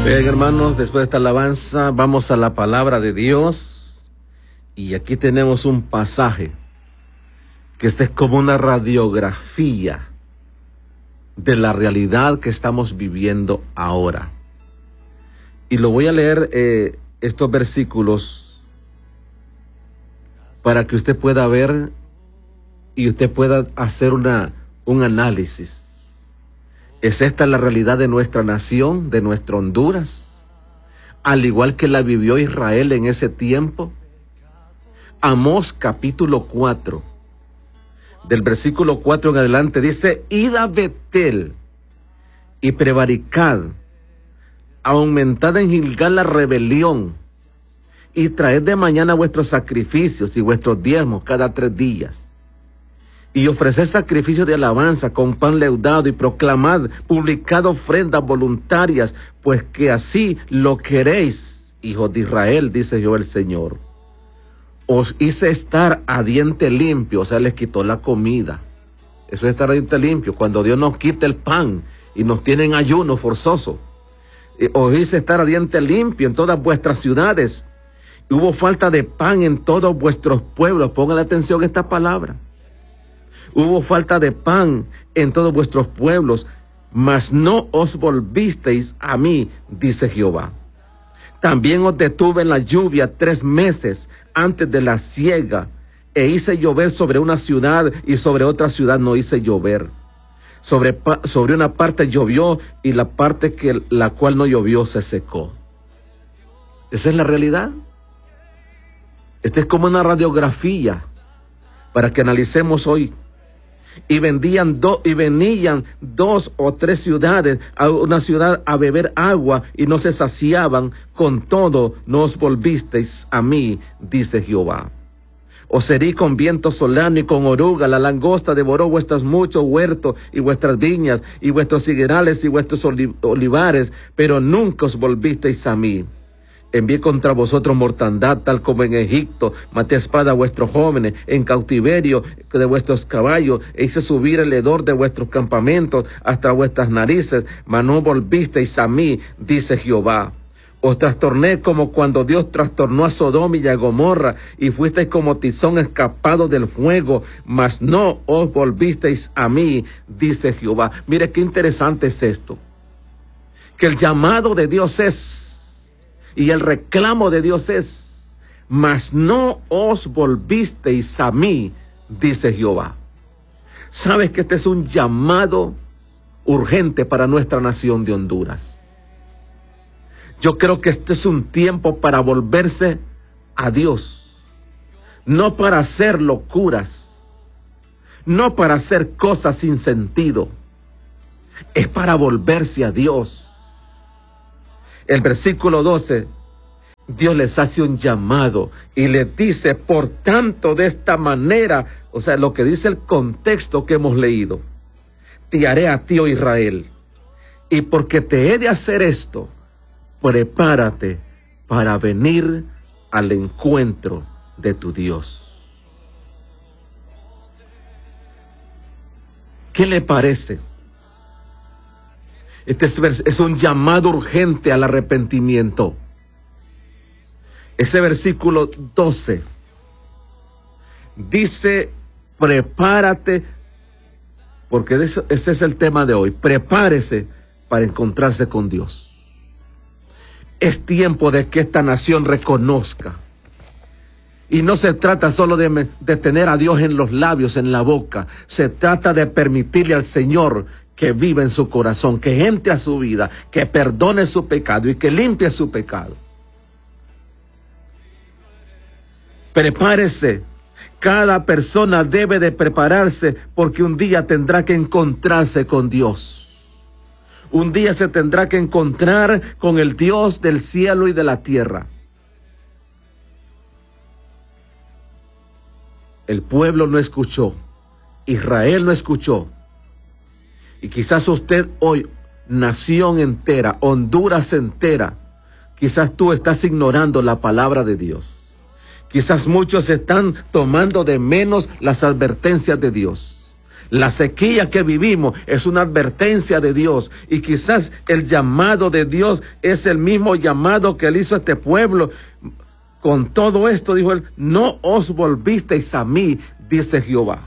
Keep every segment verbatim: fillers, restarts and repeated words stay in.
Bien, hermanos, después de esta alabanza vamos a la palabra de Dios y aquí tenemos un pasaje que este es como una radiografía de la realidad que estamos viviendo ahora. Y lo voy a leer eh, estos versículos para que usted pueda ver y usted pueda hacer una, un análisis. ¿Es esta la realidad de nuestra nación, de nuestra Honduras? Al igual que la vivió Israel en ese tiempo. Amós capítulo cuatro, del versículo cuatro en adelante, dice: Id a Betel y prevaricad, aumentad en Gilgal la rebelión, y traed de mañana vuestros sacrificios y vuestros diezmos cada tres días. Y ofreced sacrificios de alabanza con pan leudado, y proclamad, publicad ofrendas voluntarias, pues que así lo queréis, hijos de Israel, dice Jehová el Señor. Os hice estar a diente limpio, o sea, les quitó la comida. Eso es estar a diente limpio, cuando Dios nos quita el pan y nos tiene en ayuno forzoso. Os hice estar a diente limpio en todas vuestras ciudades. Hubo falta de pan en todos vuestros pueblos. Pongan atención a esta palabra. Hubo falta de pan en todos vuestros pueblos, mas no os volvisteis a mí, dice Jehová. También os detuve en la lluvia tres meses antes de la siega, e hice llover sobre una ciudad y sobre otra ciudad no hice llover. Sobre, sobre una parte llovió y la parte que la cual no llovió se secó. Esa es la realidad. Esta es como una radiografía para que analicemos hoy. Y vendían do, y venían dos o tres ciudades a una ciudad a beber agua y no se saciaban. Con todo no os volvisteis a mí, dice Jehová. Os herí con viento solano y con oruga. La langosta devoró vuestros muchos huertos y vuestras viñas y vuestros higuerales y vuestros olivares, pero nunca os volvisteis a mí. Envié contra vosotros mortandad, tal como en Egipto. Maté a espada a vuestros jóvenes, en cautiverio de vuestros caballos, e hice subir el hedor de vuestros campamentos hasta vuestras narices, mas no volvisteis a mí, dice Jehová. Os trastorné como cuando Dios trastornó a Sodoma y a Gomorra, y fuisteis como tizón escapado del fuego, mas no os volvisteis a mí, dice Jehová. Mire qué interesante es esto, que el llamado de Dios es, y el reclamo de Dios es: mas no os volvisteis a mí, dice Jehová. ¿Sabes que este es un llamado urgente para nuestra nación de Honduras? Yo creo que este es un tiempo para volverse a Dios, no para hacer locuras, no para hacer cosas sin sentido, es para volverse a Dios. El versículo doce, Dios les hace un llamado y les dice: por tanto, de esta manera, o sea, lo que dice el contexto que hemos leído, te haré a ti, oh Israel, y porque te he de hacer esto, prepárate para venir al encuentro de tu Dios. ¿Qué le parece? Este es, es un llamado urgente al arrepentimiento. Ese versículo doce dice: prepárate, porque eso, ese es el tema de hoy. Prepárese para encontrarse con Dios. Es tiempo de que esta nación reconozca. Y no se trata solo de, de tener a Dios en los labios, en la boca. Se trata de permitirle al Señor que viva en su corazón, que entre a su vida, que perdone su pecado y que limpie su pecado. Prepárese. Cada persona debe de prepararse, porque un día tendrá que encontrarse con Dios. Un día se tendrá que encontrar con el Dios del cielo y de la tierra. El pueblo no escuchó. Israel no escuchó. Y quizás usted hoy, nación entera, Honduras entera, quizás tú estás ignorando la palabra de Dios. Quizás muchos están tomando de menos las advertencias de Dios. La sequía que vivimos es una advertencia de Dios, y quizás el llamado de Dios es el mismo llamado que él hizo a este pueblo. Con todo esto, dijo él, no os volvisteis a mí, dice Jehová.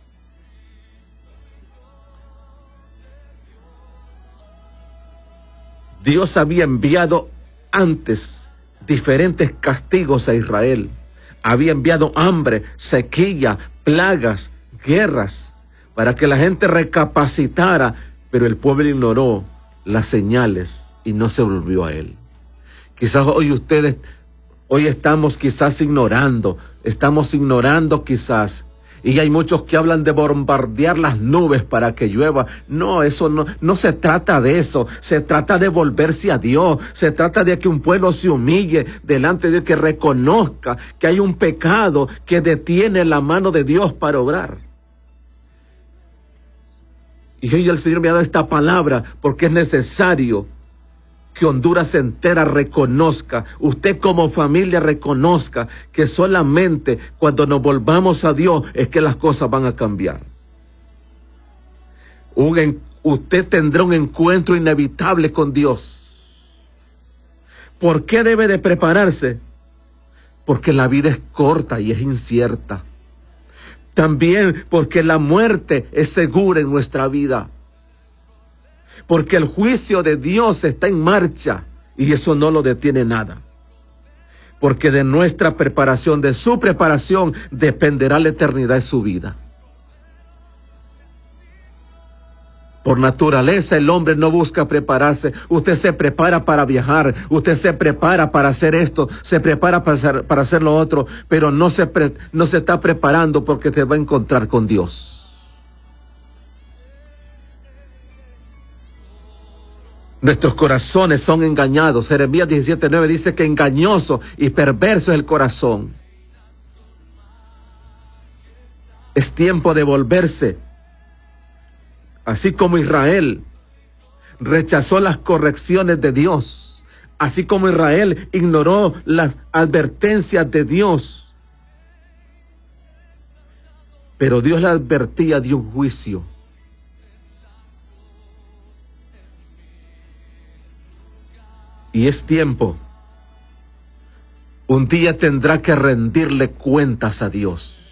Dios había enviado antes diferentes castigos a Israel. Había enviado hambre, sequía, plagas, guerras, para que la gente recapacitara, pero el pueblo ignoró las señales y no se volvió a él. Quizás hoy ustedes, hoy estamos quizás ignorando, estamos ignorando quizás. Y hay muchos que hablan de bombardear las nubes para que llueva. No, eso no, no se trata de eso. Se trata de volverse a Dios. Se trata de que un pueblo se humille delante de Dios, que reconozca que hay un pecado que detiene la mano de Dios para obrar. Y hoy el Señor me ha dado esta palabra porque es necesario que Honduras entera reconozca, usted como familia reconozca que solamente cuando nos volvamos a Dios es que las cosas van a cambiar. Un, usted tendrá un encuentro inevitable con Dios. ¿Por qué debe de prepararse? Porque la vida es corta y es incierta. También porque la muerte es segura en nuestra vida. Porque el juicio de Dios está en marcha y eso no lo detiene nada. Porque de nuestra preparación, de su preparación, dependerá la eternidad de su vida. Por naturaleza el hombre no busca prepararse. Usted se prepara para viajar, usted se prepara para hacer esto, se prepara para hacer, para hacer lo otro, pero no se, pre, no se está preparando porque se va a encontrar con Dios. Nuestros corazones son engañados. Jeremías diecisiete nueve dice que engañoso y perverso es el corazón. Es tiempo de volverse. Así como Israel rechazó las correcciones de Dios, así como Israel ignoró las advertencias de Dios, pero Dios le advertía de un juicio. Y es tiempo. Un día tendrá que rendirle cuentas a Dios.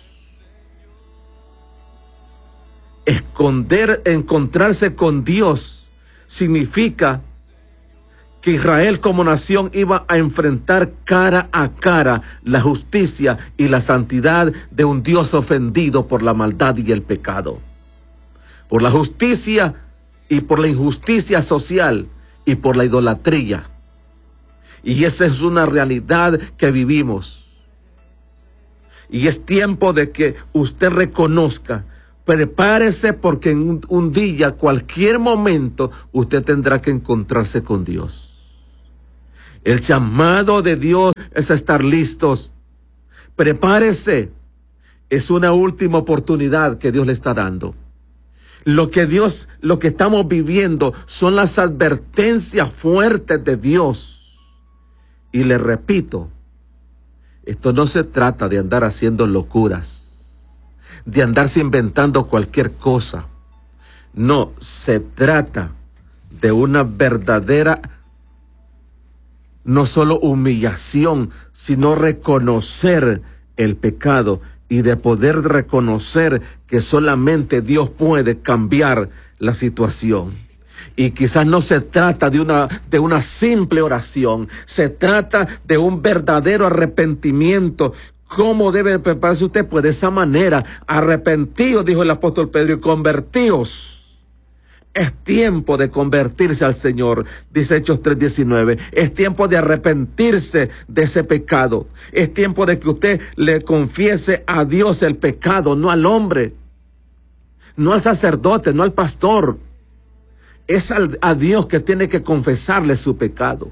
Esconder, encontrarse con Dios significa que Israel como nación iba a enfrentar cara a cara la justicia y la santidad de un Dios ofendido por la maldad y el pecado. Por la justicia y por la injusticia social y por la idolatría. Y esa es una realidad que vivimos. Y es tiempo de que usted reconozca, prepárese porque en un, un día, cualquier momento, usted tendrá que encontrarse con Dios. El llamado de Dios es estar listos. Prepárese. Es una última oportunidad que Dios le está dando. Lo que Dios, lo que estamos viviendo son las advertencias fuertes de Dios. Y le repito, esto no se trata de andar haciendo locuras, de andarse inventando cualquier cosa. No, se trata de una verdadera, no solo humillación, sino reconocer el pecado y de poder reconocer que solamente Dios puede cambiar la situación. Y quizás no se trata de una, de una simple oración, se trata de un verdadero arrepentimiento. ¿Cómo debe prepararse usted? Pues de esa manera, arrepentidos, dijo el apóstol Pedro, y convertíos. Es tiempo de convertirse al Señor, dice Hechos tres diecinueve. Es tiempo de arrepentirse de ese pecado. Es tiempo de que usted le confiese a Dios el pecado, no al hombre, no al sacerdote, no al pastor. Es al, a Dios que tiene que confesarle su pecado.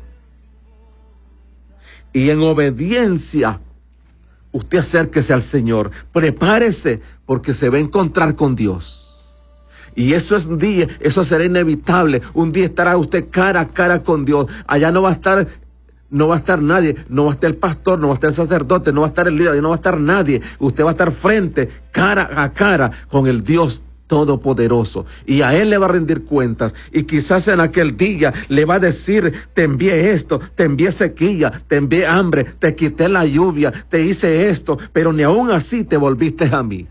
Y en obediencia, usted acérquese al Señor. Prepárese porque se va a encontrar con Dios. Y eso es un día, eso será inevitable. Un día estará usted cara a cara con Dios. Allá no va a estar, no va a estar nadie. No va a estar el pastor, no va a estar el sacerdote, no va a estar el líder, no va a estar nadie. Usted va a estar frente, cara a cara con el Dios Todopoderoso, y a Él le va a rendir cuentas, y quizás en aquel día le va a decir: te envié esto, te envié sequía, te envié hambre, te quité la lluvia, te hice esto, pero ni aún así te volviste a mí.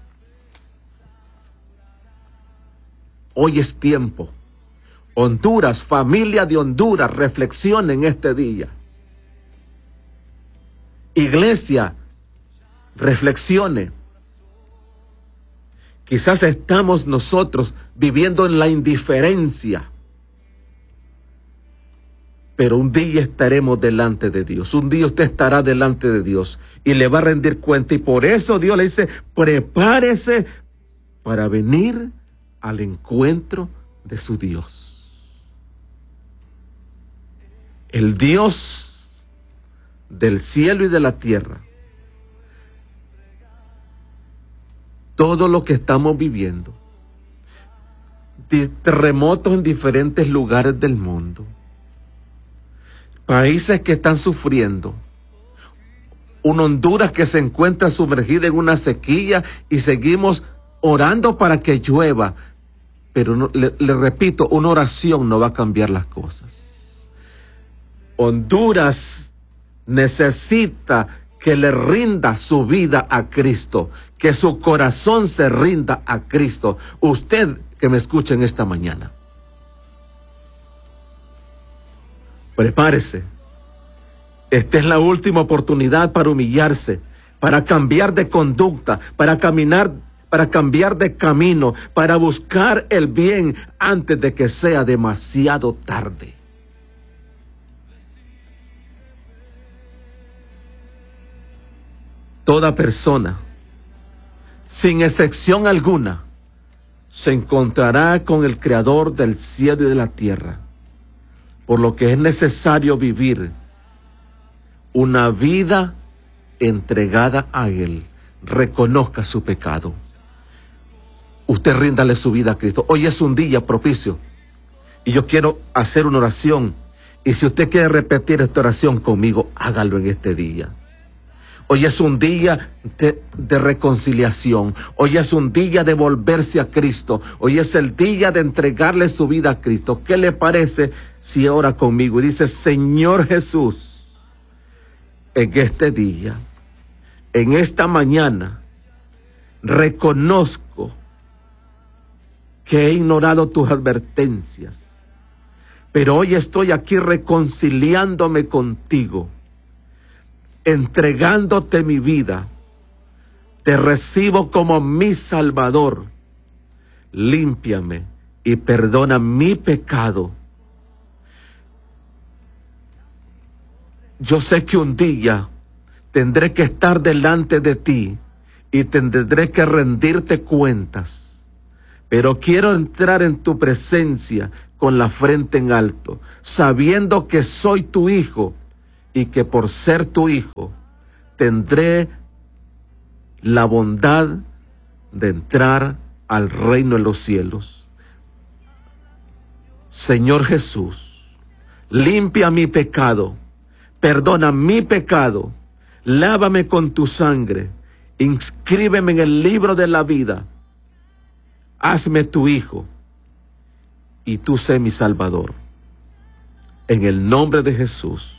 Hoy es tiempo. Honduras, familia de Honduras, reflexionen este día. Iglesia, reflexione. Quizás estamos nosotros viviendo en la indiferencia, pero un día estaremos delante de Dios. Un día usted estará delante de Dios y le va a rendir cuenta. Y por eso Dios le dice: prepárese para venir al encuentro de su Dios. El Dios del cielo y de la tierra. Todo lo que estamos viviendo, terremotos en diferentes lugares del mundo, países que están sufriendo, una Honduras que se encuentra sumergida en una sequía y seguimos orando para que llueva, pero no, le, le repito, una oración no va a cambiar las cosas. Honduras necesita que le rinda su vida a Cristo, que su corazón se rinda a Cristo. Usted que me escucha en esta mañana, prepárese. Esta es la última oportunidad para humillarse, para cambiar de conducta, para caminar, para cambiar de camino, para buscar el bien antes de que sea demasiado tarde. Toda persona, sin excepción alguna, se encontrará con el Creador del cielo y de la tierra, por lo que es necesario vivir una vida entregada a Él. Reconozca su pecado. Usted ríndale su vida a Cristo. Hoy es un día propicio y yo quiero hacer una oración. Y si usted quiere repetir esta oración conmigo, hágalo en este día. Hoy es un día de, de reconciliación. Hoy es un día de volverse a Cristo. Hoy es el día de entregarle su vida a Cristo. ¿Qué le parece si ora conmigo y dice: Señor Jesús, en este día, en esta mañana, reconozco que he ignorado tus advertencias, pero hoy estoy aquí reconciliándome contigo, entregándote mi vida. Te recibo como mi Salvador. Límpiame y perdona mi pecado. Yo sé que un día tendré que estar delante de ti y tendré que rendirte cuentas, pero quiero entrar en tu presencia con la frente en alto, sabiendo que soy tu hijo y que por ser tu hijo tendré la bondad de entrar al reino de los cielos. Señor Jesús, limpia mi pecado, perdona mi pecado, lávame con tu sangre, inscríbeme en el libro de la vida, hazme tu hijo y tú sé mi Salvador. En el nombre de Jesús.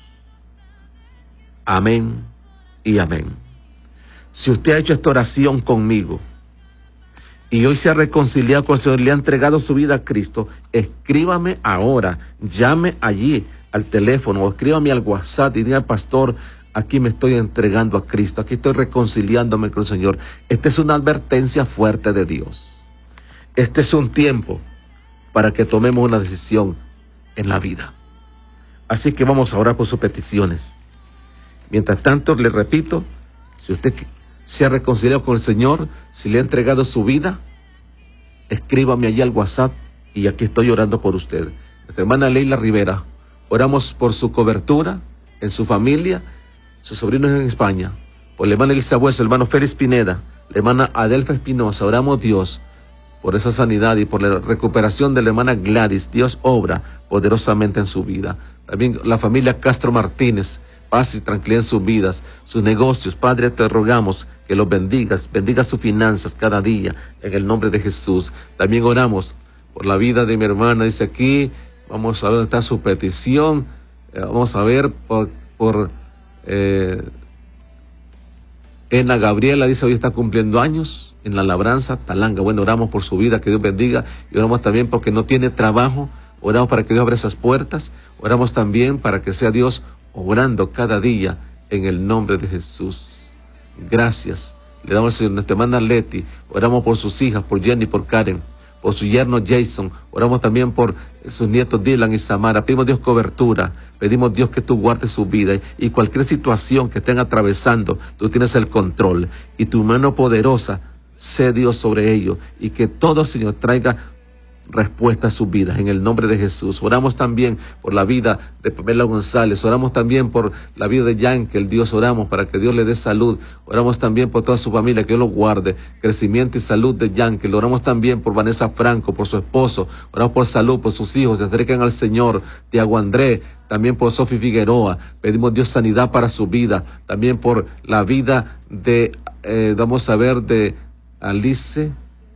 Amén y amén. Si usted ha hecho esta oración conmigo y hoy se ha reconciliado con el Señor, le ha entregado su vida a Cristo, escríbame ahora, llame allí al teléfono o escríbame al WhatsApp y diga: pastor, aquí me estoy entregando a Cristo, aquí estoy reconciliándome con el Señor. Esta es una advertencia fuerte de Dios. Este es un tiempo para que tomemos una decisión en la vida. Así que vamos a orar por sus peticiones. Mientras tanto, le repito, si usted se ha reconciliado con el Señor, si le ha entregado su vida, escríbame allí al WhatsApp y aquí estoy orando por usted. Nuestra hermana Leila Rivera, oramos por su cobertura en su familia, sus sobrinos en España, por la hermana Elisa Bueso, el hermano Félix Pineda, la hermana Adelfa Espinosa. Oramos, Dios, por esa sanidad y por la recuperación de la hermana Gladys. Dios obra poderosamente en su vida. También la familia Castro Martínez, paz y tranquilidad en sus vidas, sus negocios. Padre, te rogamos que los bendigas, bendiga sus finanzas cada día, en el nombre de Jesús. También oramos por la vida de mi hermana, dice aquí, vamos a ver dónde está su petición, eh, vamos a ver por, por eh, Ena Gabriela, dice, hoy está cumpliendo años en la labranza, Talanga. Bueno, oramos por su vida, que Dios bendiga, y oramos también porque no tiene trabajo, oramos para que Dios abra esas puertas, oramos también para que sea Dios obrando cada día en el nombre de Jesús. Gracias. Le damos al Señor, nuestra hermana Leti, oramos por sus hijas, por Jenny, por Karen, por su yerno Jason, oramos también por sus nietos Dylan y Samara. Pedimos Dios cobertura, pedimos Dios que tú guardes su vida y cualquier situación que estén atravesando, tú tienes el control y tu mano poderosa, sé Dios sobre ellos y que todo, Señor, traiga respuesta a sus vidas en el nombre de Jesús. Oramos también por la vida de Pamela González, oramos también por la vida de Yankel, Dios, oramos para que Dios le dé salud, oramos también por toda su familia, que Dios lo guarde, crecimiento y salud de Yankel, oramos también por Vanessa Franco, por su esposo, oramos por salud, por sus hijos, se acerquen al Señor, Tiago André, también por Sofi Figueroa, pedimos Dios sanidad para su vida, también por la vida de, eh, vamos a ver, de Alice,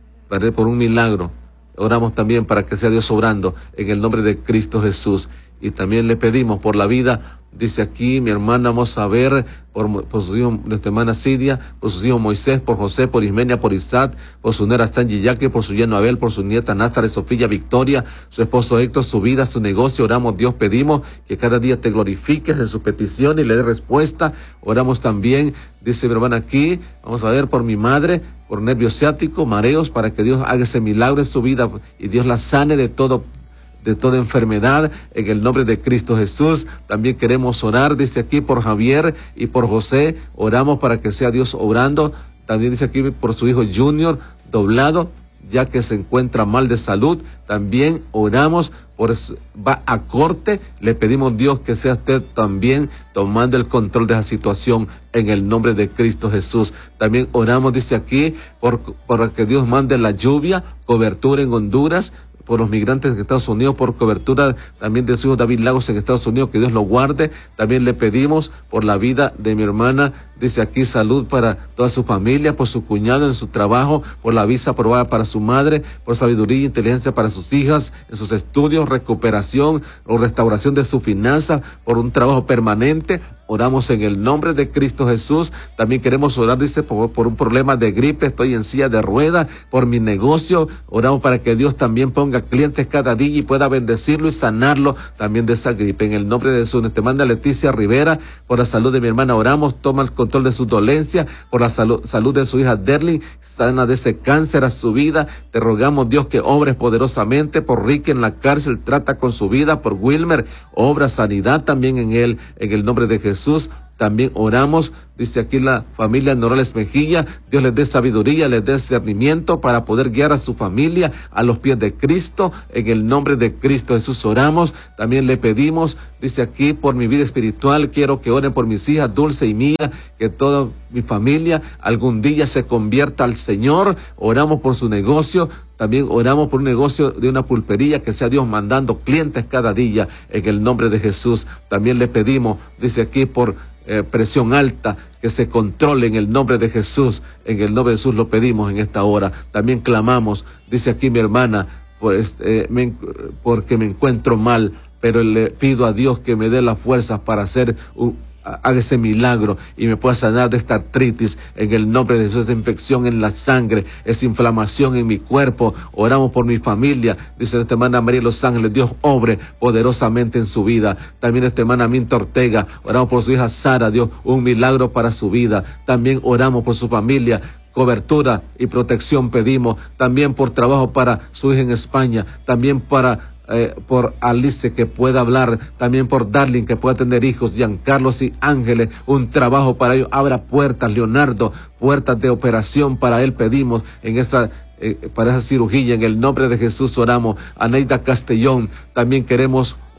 por un milagro. Oramos también para que sea Dios obrando en el nombre de Cristo Jesús. Y también le pedimos por la vida, dice aquí mi hermana, vamos a ver, por, por su hijo, nuestra hermana Sidia, por sus hijos Moisés, por José, por Ismenia, por Isaac, por su nera Sanji Yaque, por su yerno Abel, por su nieta Nazaret, Sofía, Victoria, su esposo Héctor, su vida, su negocio. Oramos, Dios, pedimos que cada día te glorifiques en su petición y le dé respuesta. Oramos también, dice mi hermana aquí, vamos a ver por mi madre, por nervio ciático, mareos, para que Dios haga ese milagro en su vida y Dios la sane de todo de toda enfermedad, en el nombre de Cristo Jesús. También queremos orar, dice aquí, por Javier y por José, oramos para que sea Dios obrando. También dice aquí por su hijo Junior, doblado, ya que se encuentra mal de salud. También oramos por, va a corte, le pedimos Dios que sea usted también tomando el control de esa situación en el nombre de Cristo Jesús. También oramos, dice aquí, por, por que Dios mande la lluvia, cobertura en Honduras, por los migrantes en Estados Unidos, por cobertura también de su hijo David Lagos en Estados Unidos, que Dios lo guarde. También le pedimos por la vida de mi hermana, dice aquí, salud para toda su familia, por su cuñado en su trabajo, por la visa aprobada para su madre, por sabiduría e inteligencia para sus hijas, en sus estudios, recuperación o restauración de su finanza, por un trabajo permanente. Oramos en el nombre de Cristo Jesús. También queremos orar, dice, por, por un problema de gripe, estoy en silla de ruedas, por mi negocio. Oramos para que Dios también ponga clientes cada día y pueda bendecirlo y sanarlo también de esa gripe. En el nombre de Jesús, te manda Leticia Rivera, por la salud de mi hermana oramos, toma el control de su dolencia, por la salud, salud de su hija Derlin, sana de ese cáncer a su vida. Te rogamos, Dios, que obres poderosamente, por Ricky en la cárcel, trata con su vida, por Wilmer, obra sanidad también en él, en el nombre de Jesús. Jesús. También oramos, dice aquí la familia Norales Mejía, Dios les dé sabiduría, les dé discernimiento para poder guiar a su familia a los pies de Cristo. En el nombre de Cristo Jesús oramos. También le pedimos, dice aquí, por mi vida espiritual, quiero que oren por mis hijas Dulce y Mía, que toda mi familia algún día se convierta al Señor. Oramos por su negocio. También oramos por un negocio de una pulpería, que sea Dios mandando clientes cada día en el nombre de Jesús. También le pedimos, dice aquí, por eh, presión alta, que se controle en el nombre de Jesús. En el nombre de Jesús lo pedimos en esta hora. También clamamos, dice aquí mi hermana, pues, eh, me, porque me encuentro mal, pero le pido a Dios que me dé las fuerzas para hacer un haga ese milagro y me pueda sanar de esta artritis en el nombre de Jesús, esa infección en la sangre, esa inflamación en mi cuerpo. Oramos por mi familia, dice nuestra hermana María de Los Ángeles, Dios obre poderosamente en su vida. También nuestra hermana Minta Ortega, oramos por su hija Sara, Dios, un milagro para su vida. También oramos por su familia, cobertura y protección pedimos. También por trabajo para su hija en España, también para Eh, por Alice, que pueda hablar, también por Darling, que pueda tener hijos, Giancarlos y Ángeles, un trabajo para ellos, abra puertas, Leonardo, puertas de operación para él pedimos en esa, eh, para esa cirugía, en el nombre de Jesús oramos. Aneida Castellón, también queremos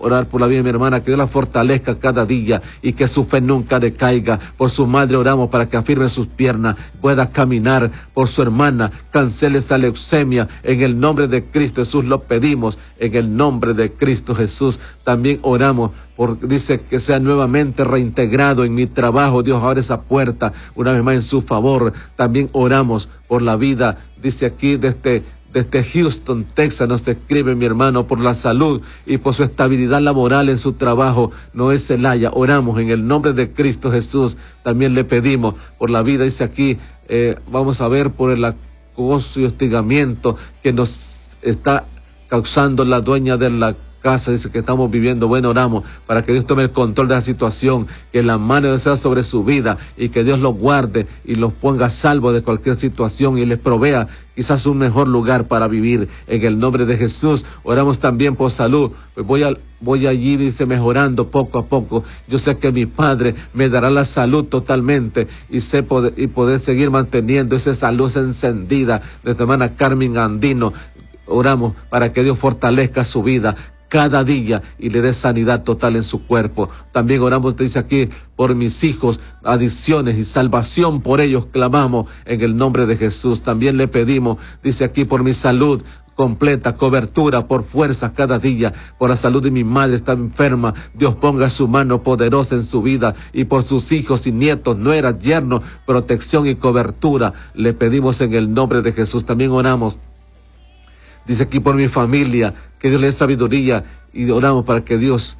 orar por la vida de mi hermana, que Dios la fortalezca cada día y que su fe nunca decaiga. Por su madre oramos para que afirme sus piernas, pueda caminar. Por su hermana, cancele esa leucemia, en el nombre de Cristo Jesús lo pedimos, en el nombre de Cristo Jesús. También oramos por, dice, que sea nuevamente reintegrado en mi trabajo. Dios abre esa puerta una vez más en su favor. También oramos por la vida, dice aquí, de este Desde Houston, Texas, nos escribe mi hermano, por la salud y por su estabilidad laboral en su trabajo. Noé Zelaya, oramos en el nombre de Cristo Jesús. También le pedimos por la vida, dice aquí, eh, vamos a ver, por el acoso y hostigamiento que nos está causando la dueña de la casa, dice que estamos viviendo. Bueno, oramos para que Dios tome el control de la situación, que la mano de Dios sea sobre su vida y que Dios los guarde y los ponga a salvo de cualquier situación y les provea quizás un mejor lugar para vivir, en el nombre de Jesús. Oramos también por salud. Pues voy a, voy allí, dice, mejorando poco a poco. Yo sé que mi Padre me dará la salud totalmente y sé poder, y poder seguir manteniendo esa salud encendida de nuestra hermana Carmen Andino. Oramos para que Dios fortalezca su vida cada día y le dé sanidad total en su cuerpo. También oramos, dice aquí, por mis hijos, adicciones y salvación por ellos clamamos en el nombre de Jesús. También le pedimos, dice aquí, por mi salud completa, cobertura, por fuerzas cada día, por la salud de mi madre, está enferma. Dios ponga su mano poderosa en su vida y por sus hijos y nietos, nueras, yernos, protección y cobertura. Le pedimos en el nombre de Jesús. También oramos, dice aquí, por mi familia, que Dios le dé sabiduría y oramos para que Dios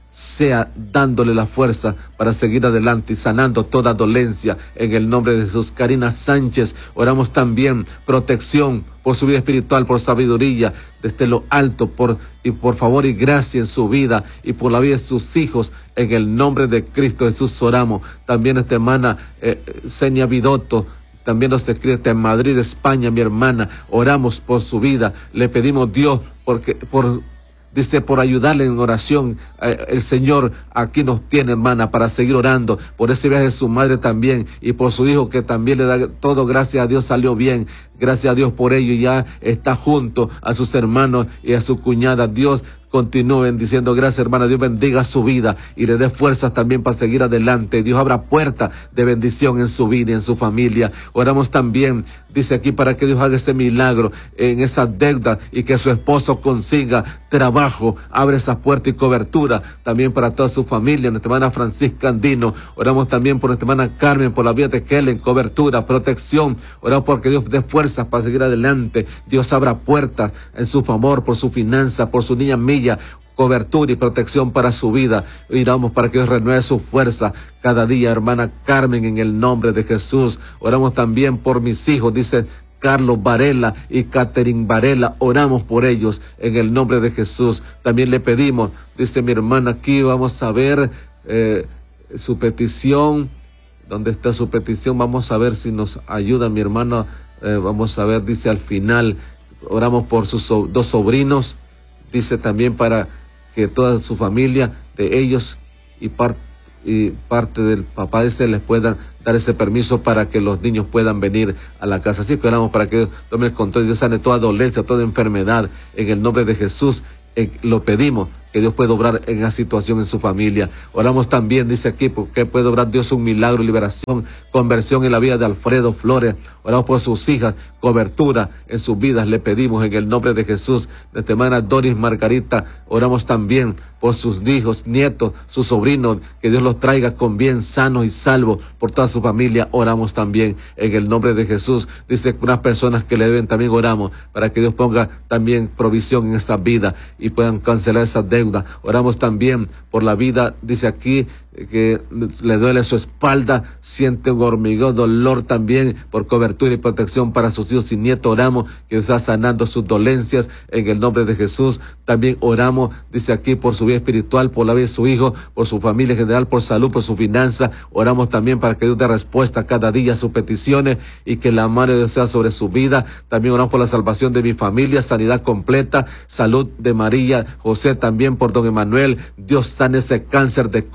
sea dándole la fuerza para seguir adelante y sanando toda dolencia en el nombre de Jesús. Karina Sánchez, oramos también protección por su vida espiritual, por sabiduría desde lo alto, por y por favor y gracia en su vida y por la vida de sus hijos, en el nombre de Cristo Jesús oramos. También esta hermana eh, Senia Vidotto, también nos escribe en Madrid, España, mi hermana. Oramos por su vida. Le pedimos Dios, porque por dice, por ayudarle en oración. Eh, el Señor aquí nos tiene, hermana, para seguir orando por ese viaje de su madre también y por su hijo, que también le da todo, gracias a Dios salió bien. Gracias a Dios por ello, y ya está junto a sus hermanos y a su cuñada. Dios continúe bendiciendo. Gracias, hermana. Dios bendiga su vida y le dé fuerzas también para seguir adelante. Dios abra puertas de bendición en su vida y en su familia. Oramos también, dice aquí, para que Dios haga ese milagro en esa deuda y que su esposo consiga trabajo. Abre esa puerta y cobertura también para toda su familia. Nuestra hermana Francisca Andino. Oramos también por nuestra hermana Carmen, por la vida de Helen, cobertura, protección. Oramos porque Dios dé fuerzas para seguir adelante. Dios abra puertas en su favor, por su finanza, por su niña Milla, cobertura y protección para su vida. Oramos para que Dios renueve su fuerza cada día, hermana Carmen, en el nombre de Jesús. Oramos también por mis hijos, dice Carlos Varela y Catherine Varela. Oramos por ellos en el nombre de Jesús. También le pedimos, dice mi hermana aquí, vamos a ver eh, su petición. ¿Dónde está su petición? Vamos a ver si nos ayuda mi hermano. Eh, vamos a ver, dice al final, oramos por sus so, dos sobrinos, dice también para que toda su familia de ellos y, par, y parte del papá ese les puedan dar ese permiso para que los niños puedan venir a la casa. Así que oramos para que Dios tome el control y Dios sane toda dolencia, toda enfermedad en el nombre de Jesús. Eh, lo pedimos, que Dios pueda obrar en esa situación en su familia. Oramos también, dice aquí, porque puede obrar Dios un milagro, liberación, conversión en la vida de Alfredo Flores. Oramos por sus hijas, cobertura en sus vidas, le pedimos en el nombre de Jesús. Nuestra hermana Doris Margarita, oramos también por sus hijos, nietos, sus sobrinos, que Dios los traiga con bien, sanos y salvos, por toda su familia. Oramos también en el nombre de Jesús. Dice que unas personas que le deben, también oramos para que Dios ponga también provisión en esa vida y puedan cancelar esa deuda. Oramos también por la vida, dice aquí, que le duele su espalda, siente un hormigueo, dolor también, por cobertura y protección para sus hijos y nietos. Oramos que está sanando sus dolencias en el nombre de Jesús. También oramos, dice aquí, por su vida espiritual, por la vida de su hijo, por su familia en general, por salud, por su finanza. Oramos también para que Dios dé respuesta cada día a sus peticiones y que la mano de Dios sea sobre su vida. También oramos por la salvación de mi familia, sanidad completa, salud de María José, también por don Emanuel. Dios sane ese cáncer de colon en su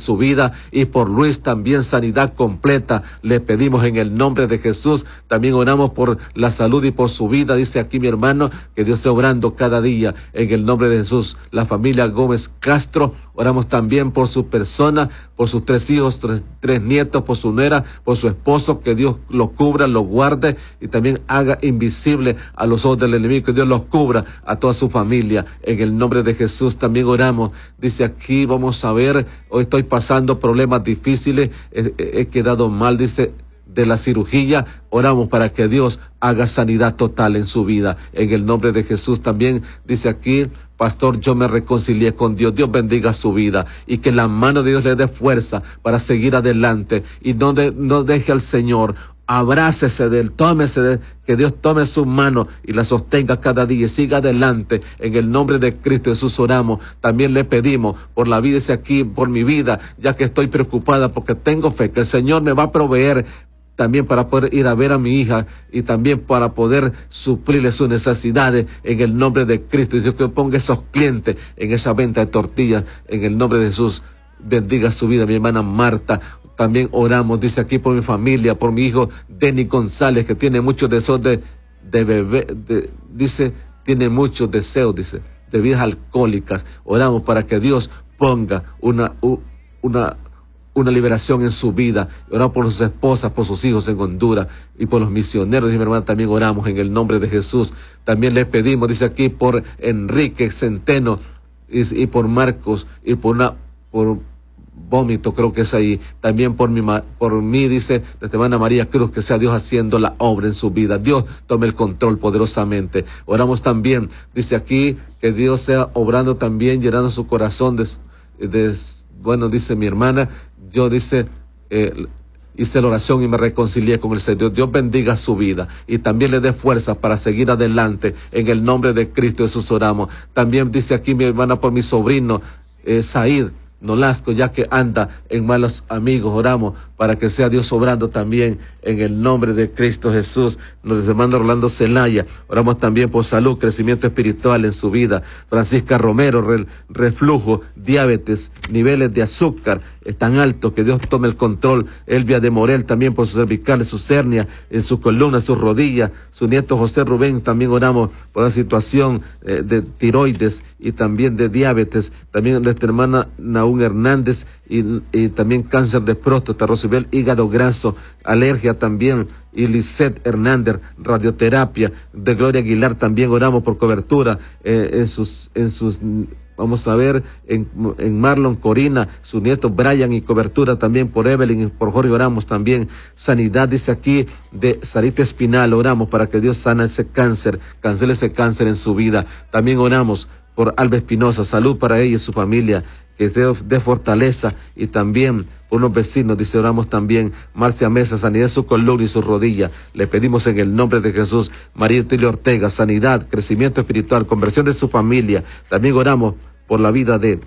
su vida, y por Luis también sanidad completa le pedimos en el nombre de Jesús. También oramos por la salud y por su vida, dice aquí mi hermano, que Dios esté obrando cada día en el nombre de Jesús. La familia Gómez Castro, oramos también por su persona, por sus tres hijos, tres, tres nietos, por su nuera, por su esposo, que Dios lo cubra, lo guarde y también haga invisible a los ojos del enemigo, que Dios los cubra a toda su familia en el nombre de Jesús. También oramos, dice aquí, vamos a ver, hoy estoy pasando problemas difíciles, he, he quedado mal, dice, de la cirugía. Oramos para que Dios haga sanidad total en su vida en el nombre de Jesús. También dice aquí, pastor, yo me reconcilié con Dios. Dios bendiga su vida y que la mano de Dios le dé fuerza para seguir adelante y no, de, no deje al Señor. Abrácese de él, tómese de él, que Dios tome su mano y la sostenga cada día y siga adelante. En el nombre de Cristo Jesús oramos. También le pedimos por la vida, dice aquí, por mi vida, ya que estoy preocupada porque tengo fe que el Señor me va a proveer también para poder ir a ver a mi hija y también para poder suplirle sus necesidades en el nombre de Cristo. Y Dios que ponga esos clientes en esa venta de tortillas en el nombre de Jesús. Bendiga su vida, mi hermana Marta. También oramos, dice aquí, por mi familia, por mi hijo Denny González, que tiene muchos deseos de, de beber, de, dice, tiene muchos deseos, dice, de bebidas alcohólicas. Oramos para que Dios ponga una, una, una liberación en su vida. Oramos por sus esposas, por sus hijos en Honduras y por los misioneros. Y mi hermana, también oramos en el nombre de Jesús. También le pedimos, dice aquí, por Enrique Centeno y, y por Marcos y por una, por Vómito, creo que es ahí. También por mi, por mí, dice nuestra hermana María Cruz, que sea Dios haciendo la obra en su vida. Dios tome el control poderosamente. Oramos también, dice aquí, que Dios sea obrando también, llenando su corazón de, de bueno, dice mi hermana, yo dice, eh, hice la oración y me reconcilié con el Señor. Dios bendiga su vida y también le dé fuerza para seguir adelante. En el nombre de Cristo Jesús oramos. También dice aquí mi hermana por mi sobrino, eh, Said Nolasco, ya que anda en malos amigos. Oramos para que sea Dios obrando también en el nombre de Cristo Jesús. Nos hermano Orlando Zelaya, oramos también por salud, crecimiento espiritual en su vida. Francisca Romero, re, reflujo, diabetes, niveles de azúcar están altos, que Dios tome el control. Elvia de Morel también por sus cervicales, sus hernias, en su columna, sus rodillas. Su nieto José Rubén, también oramos por la situación eh, de tiroides y también de diabetes. También nuestra hermana Naún Hernández y, y también cáncer de próstata, Rosibel, hígado graso, alergia también. Y Lisette Hernández, radioterapia. De Gloria Aguilar también oramos por cobertura eh, en sus, en sus, vamos a ver, en, en Marlon Corina, su nieto Brian, y cobertura también por Evelyn y por Jorge. Oramos también sanidad, dice aquí, de Sarita Espinal. Oramos para que Dios sana ese cáncer, cancele ese cáncer en su vida. También oramos por Alba Espinosa, salud para ella y su familia, que sea de fortaleza, y también por unos vecinos, dice, oramos también, Marcia Mesa, sanidad de su columna y su rodilla, le pedimos en el nombre de Jesús. María Tilio Ortega, sanidad, crecimiento espiritual, conversión de su familia. También oramos por la vida de,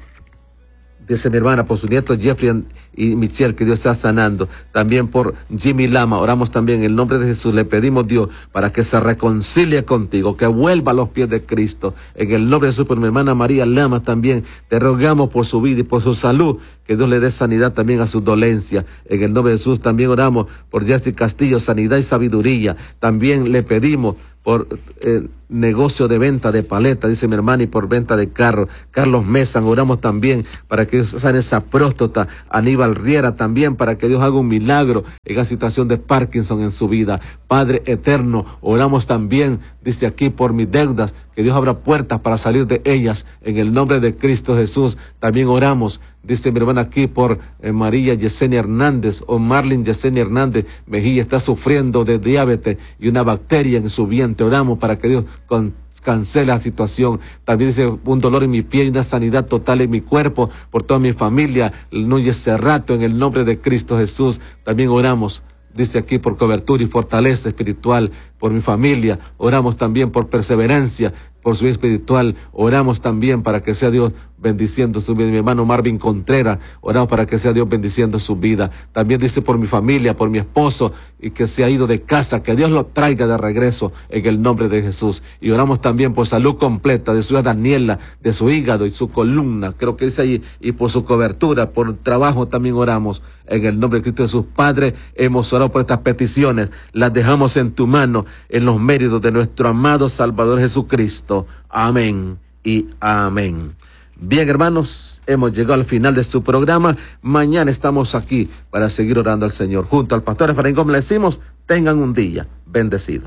dice mi hermana, por su nieto Jeffrey y Michelle, que Dios está sanando. También por Jimmy Lama, oramos también en el nombre de Jesús. Le pedimos, Dios, para que se reconcilie contigo, que vuelva a los pies de Cristo. En el nombre de Jesús, por mi hermana María Lama también, te rogamos por su vida y por su salud, que Dios le dé sanidad también a su dolencia. En el nombre de Jesús también oramos por Jessy Castillo, sanidad y sabiduría. También le pedimos por eh, negocio de venta de paleta, dice mi hermana, y por venta de carro. Carlos Mesa, oramos también para que Dios sane esa próstata. Aníbal Riera también, para que Dios haga un milagro en la situación de Parkinson en su vida. Padre eterno, oramos también, dice aquí, por mis deudas, que Dios abra puertas para salir de ellas en el nombre de Cristo Jesús. También oramos, dice mi hermana aquí, por eh, María Yesenia Hernández, o Marlene Yesenia Hernández Mejía, está sufriendo de diabetes y una bacteria en su vientre. Oramos para que Dios con, cancele la situación. También dice, un dolor en mi pie y una sanidad total en mi cuerpo, por toda mi familia, Núñez Cerrato, en el nombre de Cristo Jesús. También oramos, dice aquí, por cobertura y fortaleza espiritual, por mi familia. Oramos también por perseverancia, por su vida espiritual. Oramos también para que sea Dios bendiciendo su vida. Mi hermano Marvin Contreras, oramos para que sea Dios bendiciendo su vida. También dice por mi familia, por mi esposo, y que se ha ido de casa, que Dios lo traiga de regreso en el nombre de Jesús. Y oramos también por salud completa de su hija Daniela, de su hígado y su columna, creo que dice ahí, y por su cobertura, por trabajo también oramos en el nombre de Cristo Jesús. Padre, hemos orado por estas peticiones, las dejamos en tu mano, en los méritos de nuestro amado Salvador Jesucristo. Amén y amén. Bien, hermanos, hemos llegado al final de su programa. Mañana estamos aquí para seguir orando al Señor. Junto al pastor Efraín Gómez le decimos, tengan un día bendecido.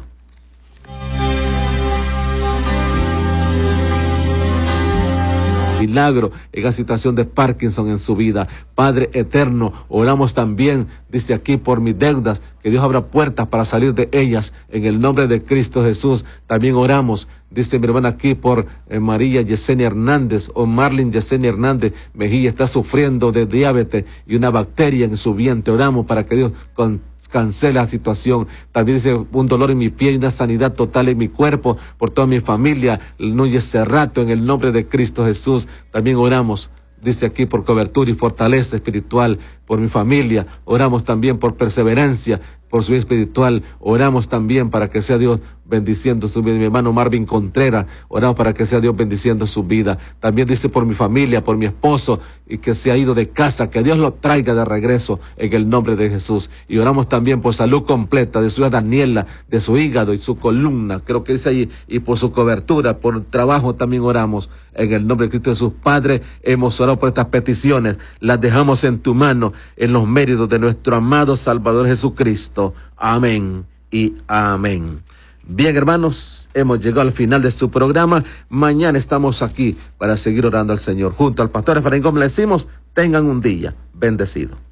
Milagro en la situación de Parkinson en su vida. Padre eterno, oramos también, dice aquí, por mis deudas, que Dios abra puertas para salir de ellas en el nombre de Cristo Jesús. También oramos, dice mi hermana aquí, por eh, María Yesenia Hernández o Marlene Yesenia Hernández Mejía, está sufriendo de diabetes y una bacteria en su vientre. Oramos para que Dios con cancela la situación. También dice un dolor en mi pie y una sanidad total en mi cuerpo, por toda mi familia, Núñez Cerrato, en el nombre de Cristo Jesús. También oramos, dice aquí, por cobertura y fortaleza espiritual, por mi familia. Oramos también por perseverancia, por su vida espiritual. Oramos también para que sea Dios bendiciendo su vida. Mi hermano Marvin Contreras, oramos para que sea Dios bendiciendo su vida. También dice por mi familia, por mi esposo, y que se ha ido de casa, que Dios lo traiga de regreso en el nombre de Jesús. Y oramos también por salud completa de su hija Daniela, de su hígado y su columna, creo que dice ahí, y por su cobertura, por trabajo también oramos en el nombre de Cristo Jesús. Padre, hemos orado por estas peticiones, las dejamos en tu mano, en los méritos de nuestro amado Salvador Jesucristo. Amén y amén. Bien, hermanos, hemos llegado al final de su programa. Mañana estamos aquí para seguir orando al Señor. Junto al pastor Efraín Gómez le decimos, tengan un día bendecido.